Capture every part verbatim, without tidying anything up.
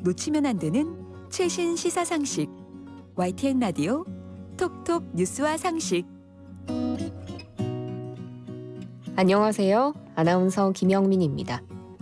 놓치면 안 되는 최신 시사 상식. 와이티엔 라디오 톡톡 뉴스와 상식. 안녕하세요. 아나운서 김영민입니다.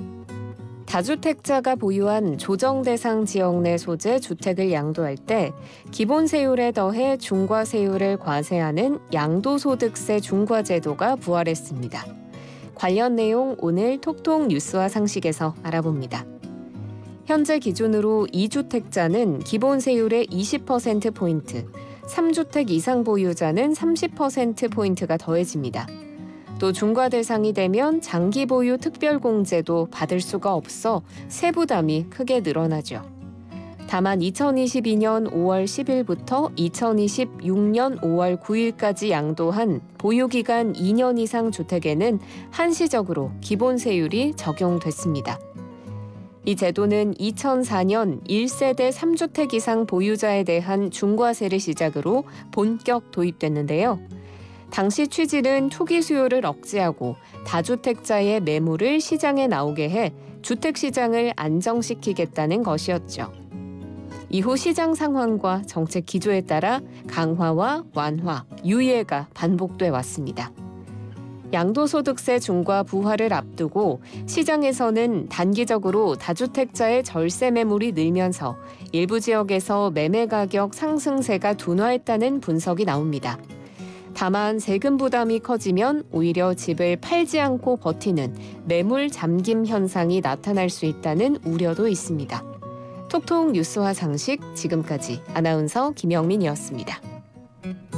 다주택자가 보유한 조정대상 지역 내 소재 주택을 양도할 때 기본세율에 더해 중과세율을 과세하는 양도소득세 중과제도가 부활했습니다. 관련 내용 오늘 톡톡 뉴스와 상식에서 알아봅니다. 현재 기준으로 이 주택자는 기본세율의 이십 퍼센트포인트, 삼 주택 이상 보유자는 삼십 퍼센트포인트가 더해집니다. 또 중과 대상이 되면 장기 보유 특별공제도 받을 수가 없어 세부담이 크게 늘어나죠. 다만 이천이십이년 오월 십일부터 이천이십육년 오월 구일까지 양도한 보유기간 이 년 이상 주택에는 한시적으로 기본세율이 적용됐습니다. 이 제도는 이천사년 일 세대 삼 주택 이상 보유자에 대한 중과세를 시작으로 본격 도입됐는데요. 당시 취지는 투기 수요를 억제하고 다주택자의 매물을 시장에 나오게 해 주택시장을 안정시키겠다는 것이었죠. 이후 시장 상황과 정책 기조에 따라 강화와 완화, 유예가 반복돼 왔습니다. 양도소득세 중과 부활을 앞두고 시장에서는 단기적으로 다주택자의 절세 매물이 늘면서 일부 지역에서 매매 가격 상승세가 둔화했다는 분석이 나옵니다. 다만 세금 부담이 커지면 오히려 집을 팔지 않고 버티는 매물 잠김 현상이 나타날 수 있다는 우려도 있습니다. 톡톡 뉴스와 상식, 지금까지 아나운서 김영민이었습니다.